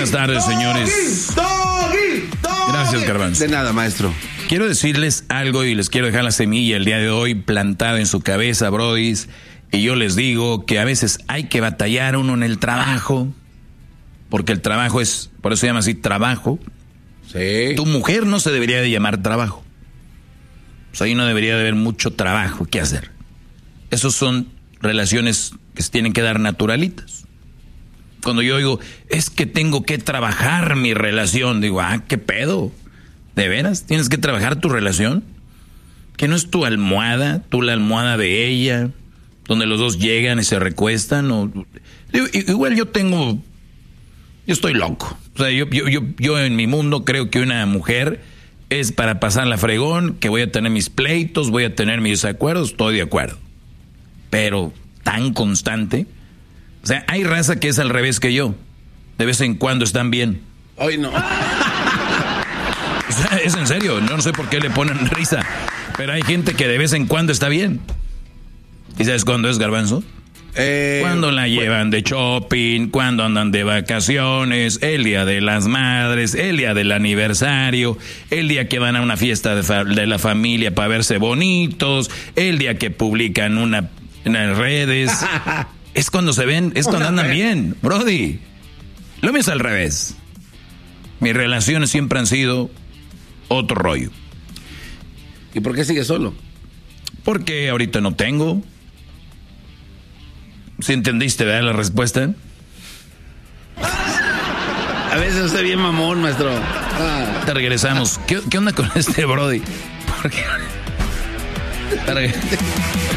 Buenas tardes, señores. Gracias, Garbanzo. De nada, maestro. Quiero decirles algo y les quiero dejar la semilla el día de hoy plantada en su cabeza, brodis. Y yo les digo que a veces hay que batallar uno en el trabajo, porque el trabajo es, por eso se llama así, trabajo. Sí. Tu mujer no se debería de llamar trabajo. Pues ahí no debería de haber mucho trabajo que hacer. Esos son relaciones que se tienen que dar naturalitas. Cuando yo digo, es que tengo que trabajar mi relación, digo, ¿qué pedo? ¿De veras? ¿Tienes que trabajar tu relación? ¿Que no es tu almohada, tú la almohada de ella, donde los dos llegan y se recuestan? Igual yo estoy loco. O sea, yo en mi mundo creo que una mujer es para pasarla fregón, que voy a tener mis pleitos, voy a tener mis desacuerdos, estoy de acuerdo. Pero tan constante. O sea, hay raza que es al revés que yo. De vez en cuando están bien. Ay, no. O sea, es en serio, no sé por qué le ponen risa. Pero hay gente que de vez en cuando está bien. ¿Y sabes cuándo es, Garbanzo? Cuando la llevan de shopping, cuando andan de vacaciones, el día de las madres, el día del aniversario, el día que van a una fiesta de la familia para verse bonitos, el día que publican en las redes. Es cuando se ven, es cuando andan bien, brody. Lo mismo es al revés. Mis relaciones siempre han sido otro rollo. ¿Y por qué sigue solo? Porque ahorita no tengo. ¿Sí entendiste, verdad, la respuesta? A veces usted bien mamón, maestro. Te regresamos. ¿Qué onda con este brody? ¿Por qué?